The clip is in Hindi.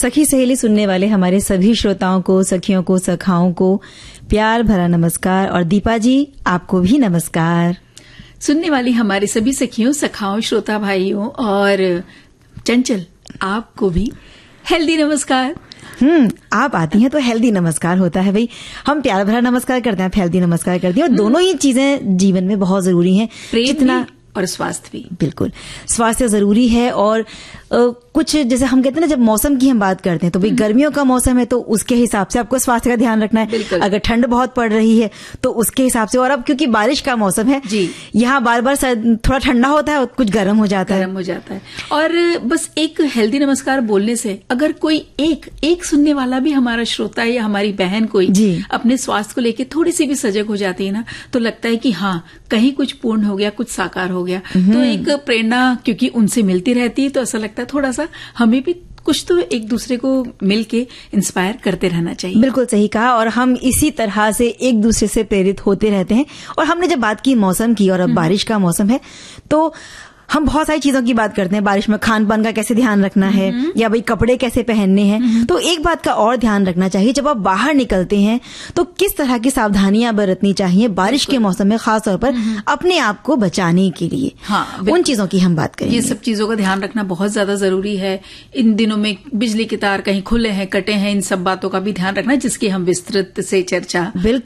सखी सहेली सुनने वाले हमारे सभी श्रोताओं को, सखियों को, सखाओं को प्यार भरा नमस्कार। और दीपा जी, आपको भी नमस्कार। सुनने वाली हमारे सभी सखियों, सखाओं, श्रोता भाइयों और चंचल, आपको भी हेल्दी नमस्कार। आप आती हैं तो हेल्दी नमस्कार होता है भाई। हम प्यार भरा नमस्कार करते हैं, आप हेल्दी नमस्कार करती हैं, और दोनों ही चीजें जीवन में बहुत जरूरी हैं। जितना और स्वास्थ्य भी, बिल्कुल स्वास्थ्य जरूरी है। और कुछ जैसे हम कहते हैं ना, जब मौसम की हम बात करते हैं तो भाई गर्मियों का मौसम है तो उसके हिसाब से आपको स्वास्थ्य का ध्यान रखना है। अगर ठंड बहुत पड़ रही है तो उसके हिसाब से। और अब क्योंकि बारिश का मौसम है जी, यहाँ बार बार थोड़ा ठंडा होता है और कुछ गर्म हो जाता है। और बस एक हेल्दी नमस्कार बोलने से अगर कोई एक सुनने वाला भी हमारा श्रोता या हमारी बहन कोई अपने स्वास्थ्य को लेकर थोड़ी सी भी सजग हो जाती है ना, तो लगता है कि हाँ, कहीं कुछ पूर्ण हो गया, कुछ साकार हो गया। तो एक प्रेरणा क्योंकि उनसे मिलती रहती है, तो ऐसा लगता है थोड़ा सा हमें भी कुछ तो एक दूसरे को मिलके इंस्पायर करते रहना चाहिए। बिल्कुल सही कहा। और हम इसी तरह से एक दूसरे से प्रेरित होते रहते हैं। और हमने जब बात की मौसम की, और अब बारिश का मौसम है, तो हम बहुत सारी चीजों की बात करते हैं। बारिश में खान पान का कैसे ध्यान रखना है, या भाई कपड़े कैसे पहनने हैं। तो एक बात का और ध्यान रखना चाहिए, जब आप बाहर निकलते हैं तो किस तरह की सावधानियां बरतनी चाहिए बारिश के मौसम में, खास तौर पर अपने आप को बचाने के लिए। हाँ, उन चीजों की हम बात करेंगे। ये सब चीजों का ध्यान रखना बहुत ज्यादा जरूरी है। इन दिनों में बिजली के तार कहीं खुले हैं, कटे हैं, इन सब बातों का भी ध्यान रखना, जिसकी हम विस्तृत से चर्चा